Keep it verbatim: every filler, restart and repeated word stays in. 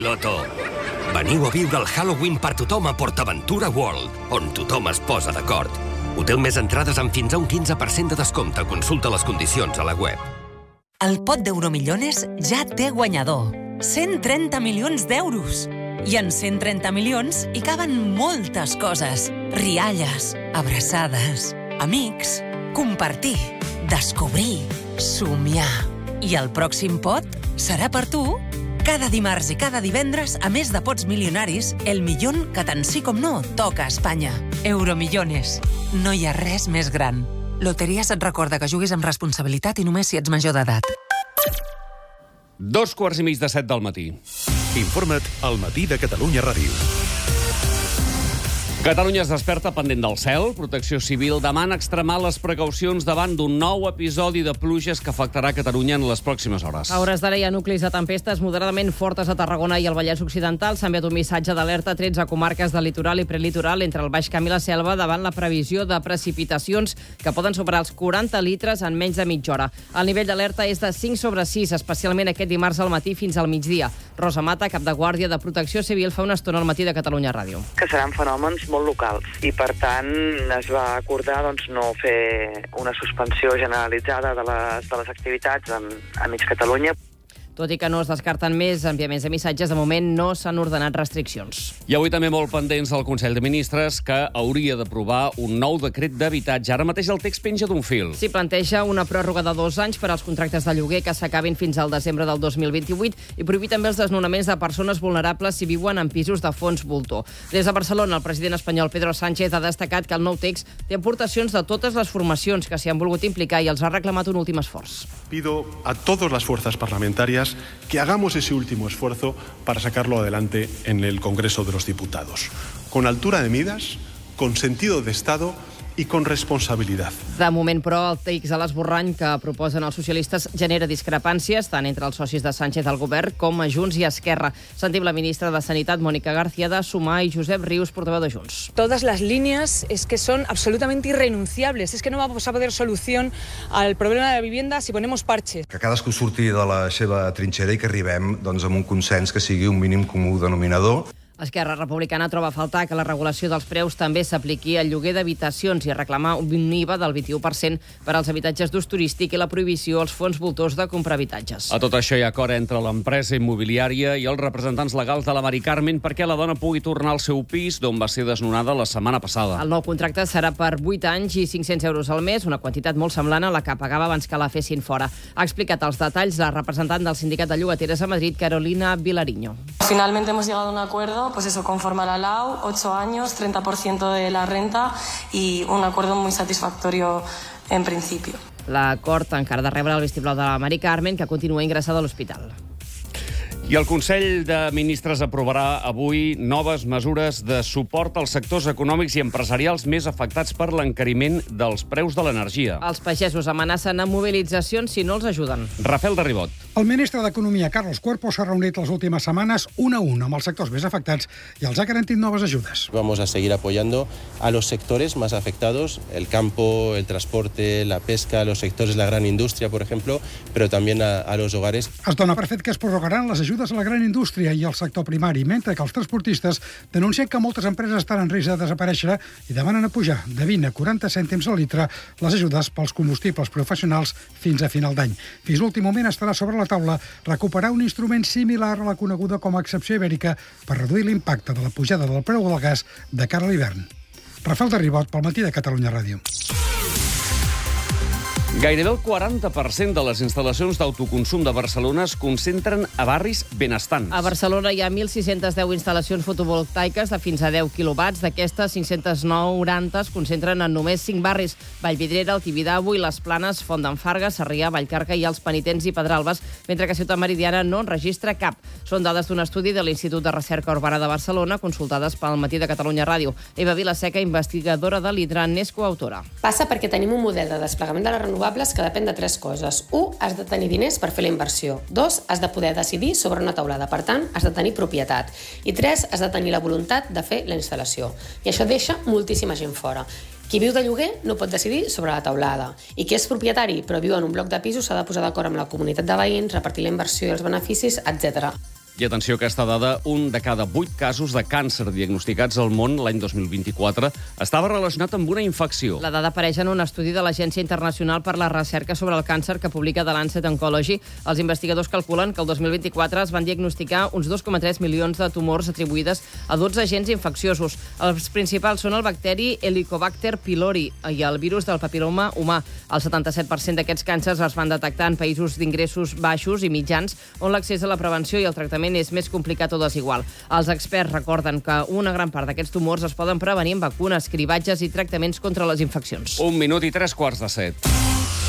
Loto, veniu a viure el Halloween per tothom a PortAventura World, on tothom es posa d'acord. Hotel més entrades amb fins a un quinze per cent de descompte. Consulta les condicions a la web. El pot d'Euromillones ja té guanyador. cent trenta milions d'euros. I en cent trenta milions hi caben moltes coses. Rialles, abraçades, amics, compartir, descobrir, somiar. I el pròxim pot serà per tu. Cada dimarts i cada divendres, a més de pots milionaris, el millón que tant sí com no toca a Espanya. Euromillones. No hi ha res més gran. Loteries et recorda que juguis amb responsabilitat i només si ets major d'edat. Dos quarts i mig de set del matí. Informa't al Matí de Catalunya Ràdio. Catalunya es desperta pendent del cel. Protecció Civil demana extremar les precaucions davant d'un nou episodi de pluges que afectarà Catalunya en les pròximes hores. A hores d'ara hi ha nuclis de tempestes moderadament fortes a Tarragona i al Vallès Occidental. S'ha enviat un missatge d'alerta a tretze comarques del litoral i prelitoral entre el Baix Camp i la Selva davant la previsió de precipitacions que poden superar els quaranta litres en menys de mitja hora. El nivell d'alerta és de cinc sobre sis, especialment aquest dimarts al matí fins al migdia. Rosa Mata, cap de guàrdia de Protecció Civil, fa una estona al Matí de Catalunya Ràdio. Que seran fenòmens molt locals i, per tant, es va acordar doncs, no fer una suspensió generalitzada de les, de les activitats en, a mig Catalunya. Tot i que no es descarten més enviaments de missatges, de moment no s'han ordenat restriccions. I avui també molt pendents del Consell de Ministres, que hauria d'aprovar un nou decret d'habitatge. Ara mateix el text penja d'un fil. S'hi planteja una pròrroga de dos anys per als contractes de lloguer que s'acabin fins al desembre del dos mil vint-i-vuit i prohibir també els desnonaments de persones vulnerables si viuen en pisos de fons voltor. Des de Barcelona, el president espanyol Pedro Sánchez ha destacat que el nou text té aportacions de totes les formacions que s'hi han volgut implicar i els ha reclamat un últim esforç. Pido a todas las fuerzas parlamentarias que hagamos ese último esfuerzo para sacarlo adelante en el Congreso de los Diputados, con altura de miras, con sentido de Estado i con responsabilitat. De moment, però, el text a l'esborrany que proposen els socialistes genera discrepàncies tant entre els socis de Sánchez al govern com a Junts i Esquerra. Sentim la ministra de Sanitat, Mónica García, de Sumar, i Josep Rius, portaveu de Junts. Todas las líneas es que son absolutamente irrenunciables. Es que no vamos a poder solución al problema de la vivienda si ponemos parches. Que cadascú surti de la seva trinxera i que arribem doncs, amb un consens que sigui un mínim comú denominador. Esquerra Republicana troba a faltar que la regulació dels preus també s'apliqui al lloguer d'habitacions i reclamar un I V A del vint-i-u per cent per als habitatges d'ús turístic i la prohibició als fons voltors de comprar habitatges. A tot això hi ha acord entre l'empresa immobiliària i els representants legals de la Mari Carmen perquè la dona pugui tornar al seu pis d'on va ser desnonada la setmana passada. El nou contracte serà per vuit anys i cinc-cents euros al mes, una quantitat molt semblant a la que pagava abans que la fessin fora. Ha explicat els detalls la representant del Sindicat de Llogateres a Madrid, Carolina Vilariño. Finalmente hemos llegado a un acuerdo, pues eso, conforme a la L A U, ocho años, treinta por ciento de la renta y un acuerdo muy satisfactorio en principio. L'acord encara de rebre el vistiplau de la Mari Carmen, que continua ingressada a l'hospital. I el Consell de Ministres aprovarà avui noves mesures de suport als sectors econòmics i empresarials més afectats per l'encariment dels preus de l'energia. Els pagesos amenacen amb mobilitzacions si no els ajuden. Rafael de Ribot. El ministre d'Economia, Carlos Cuerpo, s'ha reunit les últimes setmanes un a un amb els sectors més afectats i els ha garantit noves ajudes. Vamos a seguir apoyando a los sectores más afectados, el campo, el transporte, la pesca, los sectores de la gran industria, por ejemplo, pero también a, a los hogares. Es dona per fet que es prorrogaran les ajudes a la gran indústria i al sector primari, mentre que els transportistes denuncien que moltes empreses estan en risc de desaparèixer i demanen a pujar de vint a quaranta cèntims al litre les ajudes pels combustibles professionals fins a final d'any. Fins l'últim moment estarà sobre la taula recuperar un instrument similar a la coneguda com a excepció ibèrica per reduir l'impacte de la pujada del preu del gas de cara a l'hivern. Rafael de Ribot, pel Matí de Catalunya Ràdio. Gairebé el quaranta per cent de les instal·lacions d'autoconsum de Barcelona es concentren a barris benestants. A Barcelona hi ha mil sis-cents deu instal·lacions fotovoltaiques de fins a deu quilowatts. D'aquestes, cinc-cents noranta es concentren en només cinc barris: Vallvidrera, el Tibidabo i les Planes, Font d'en Farga, Sarrià, Vallcarca i els Penitents i Pedralbes, mentre que Ciutat Meridiana no en registra cap. Són dades d'un estudi de l'Institut de Recerca Urbana de Barcelona, consultades pel Matí de Catalunya Ràdio. Eva Vilaseca, investigadora de l'Hidran, n'és coautora. Passa perquè tenim un model de desplegament de la renovables que depèn de tres coses. Un, has de tenir diners per fer la inversió. Dos, has de poder decidir sobre una teulada. Per tant, has de tenir propietat. I tres, has de tenir la voluntat de fer la instal·lació. I això deixa moltíssima gent fora. Qui viu de lloguer no pot decidir sobre la teulada. I qui és propietari però viu en un bloc de pisos s'ha de posar d'acord amb la comunitat de veïns, repartir la inversió i els beneficis, etcètera. I atenció a aquesta dada, un de cada vuit casos de càncer diagnosticats al món l'any dos mil vint-i-quatre estava relacionat amb una infecció. La dada apareix en un estudi de l'Agència Internacional per la Recerca sobre el Càncer que publica The Lancet Oncology. Els investigadors calculen que el dos mil vint-i-quatre es van diagnosticar uns dos coma tres milions de tumors atribuïdes a dotze agents infecciosos. Els principals són el bacteri Helicobacter pylori i el virus del papiloma humà. El setanta-set per cent d'aquests càncers es van detectar en països d'ingressos baixos i mitjans, on l'accés a la prevenció i el tractament és més complicat o desigual. Els experts recorden que una gran part d'aquests tumors es poden prevenir amb vacunes, cribatges i tractaments contra les infeccions. Un minut i tres quarts de set.